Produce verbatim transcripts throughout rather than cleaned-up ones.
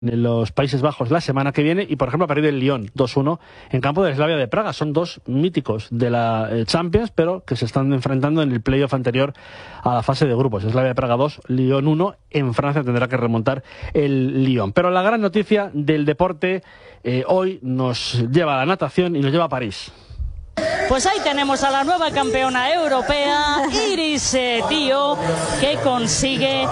en los Países Bajos la semana que viene y, por ejemplo, ha perdido el Lyon dos uno en campo del Slavia de Praga. Son dos míticos de la eh, Champions, pero que se están enfrentando en el playoff anterior a la fase de grupos. Slavia de Praga dos, Lyon uno. En Francia tendrá que remontar el Lyon. Pero la gran noticia del deporte eh, hoy nos lleva a la natación y nos lleva a París. Pues ahí tenemos a la nueva campeona europea, Iris eh, Tío, que consigue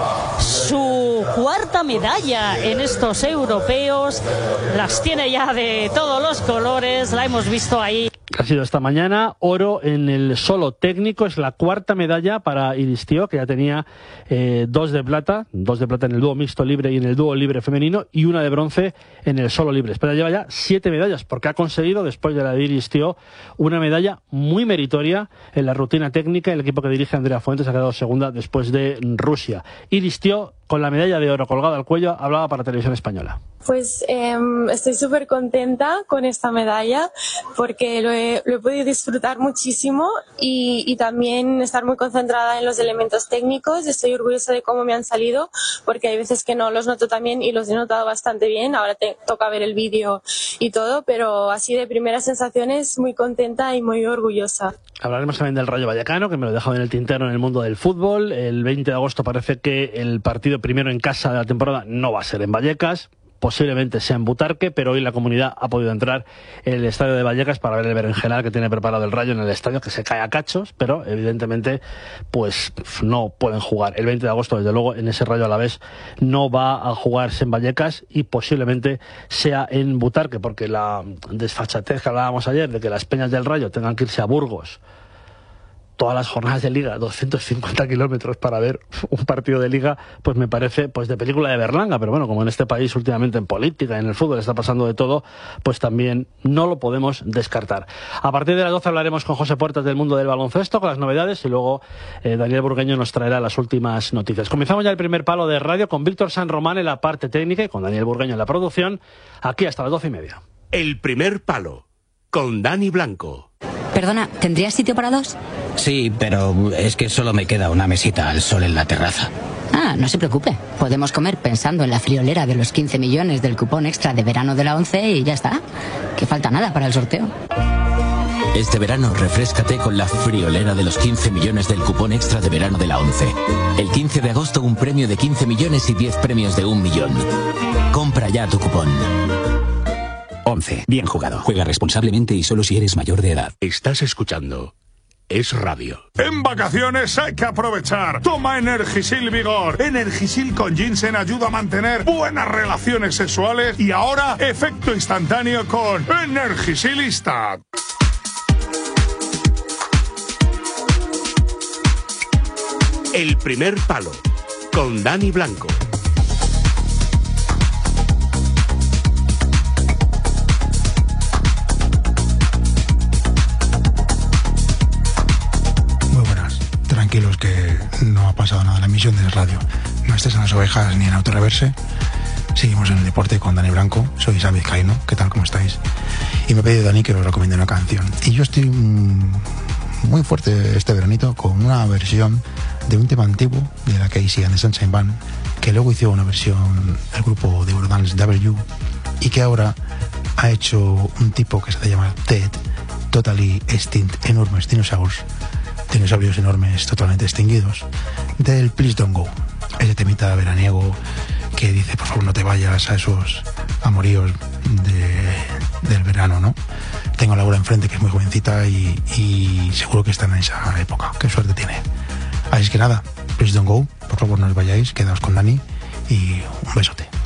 su cuarta medalla en estos europeos. Las tiene ya de todos los colores, la hemos visto ahí. Ha sido esta mañana oro en el solo técnico, es la cuarta medalla para Iris Tío, que ya tenía eh, dos de plata, dos de plata en el dúo mixto libre y en el dúo libre femenino, y una de bronce en el solo libre. Pero lleva ya siete medallas, porque ha conseguido, después de la de Iris Tío, una medalla muy meritoria en la rutina técnica. El equipo que dirige Andrea Fuentes ha quedado segunda después de Rusia. Iris Tío, con la medalla de oro colgada al cuello, hablaba para Televisión Española. Pues eh, estoy súper contenta con esta medalla porque lo he, lo he podido disfrutar muchísimo y, y también estar muy concentrada en los elementos técnicos. Estoy orgullosa de cómo me han salido porque hay veces que no los noto tan bien y los he notado bastante bien. Ahora te toca ver el vídeo y todo, pero así de primeras sensaciones muy contenta y muy orgullosa. Hablaremos también del Rayo Vallecano, que me lo he dejado en el tintero en el mundo del fútbol. El veinte de agosto parece que el partido primero en casa de la temporada no va a ser en Vallecas. Posiblemente sea en Butarque, pero hoy la comunidad ha podido entrar en el estadio de Vallecas para ver el berenjenal que tiene preparado el Rayo en el estadio, que se cae a cachos, pero evidentemente pues no pueden jugar. El veinte de agosto, desde luego, en ese Rayo Alavés no va a jugarse en Vallecas y posiblemente sea en Butarque, porque la desfachatez que hablábamos ayer de que las peñas del Rayo tengan que irse a Burgos todas las jornadas de Liga, doscientos cincuenta kilómetros para ver un partido de Liga, pues me parece pues de película de Berlanga, pero bueno, como en este país últimamente en política, en el fútbol está pasando de todo, pues también no lo podemos descartar. A partir de las doce hablaremos con José Puertas del mundo del baloncesto, con las novedades, y luego eh, Daniel Burgueño nos traerá las últimas noticias. Comenzamos ya el primer palo de radio con Víctor San Román en la parte técnica y con Daniel Burgueño en la producción, aquí hasta las doce y media. El primer palo, con Dani Blanco. Perdona, ¿tendrías sitio para dos? Sí, pero es que solo me queda una mesita al sol en la terraza. Ah, no se preocupe. Podemos comer pensando en la friolera de los quince millones del cupón extra de verano de la ONCE y ya está. Que falta nada para el sorteo. Este verano refréscate con la friolera de los quince millones del cupón extra de verano de la ONCE. El quince de agosto un premio de quince millones y diez premios de un millón. Compra ya tu cupón. ONCE. Bien jugado. Juega responsablemente y solo si eres mayor de edad. Estás escuchando Es Radio. En vacaciones hay que aprovechar. Toma Energisil Vigor. Energisil con ginseng ayuda a mantener buenas relaciones sexuales y ahora efecto instantáneo con Energisil Instant. El primer palo, con Dani Blanco. Tranquilos que no ha pasado nada en la emisión de radio. No estés en las ovejas ni en autorreverse. Seguimos en el deporte con Dani Blanco. Soy Sam Vizcaíno. ¿Qué tal? ¿Cómo estáis? Y me ha pedido Dani que os recomiende una canción. Y yo estoy mmm, muy fuerte este veranito con una versión de un tema antiguo de la Casey and the Sunshine Band, que luego hizo una versión el grupo de Eurodance W y que ahora ha hecho un tipo que se llama Ted, Totally Extinct Enormous Dinosaurs, dinosaurios enormes totalmente extinguidos, del Please Don't Go, ese temita veraniego que dice por favor no te vayas a esos amoríos de, del verano, ¿no? Tengo a Laura enfrente que es muy jovencita y, y seguro que está en esa época. Qué suerte tiene. Así es que nada, Please Don't Go, por favor no os vayáis, quedaos con Dani y un besote.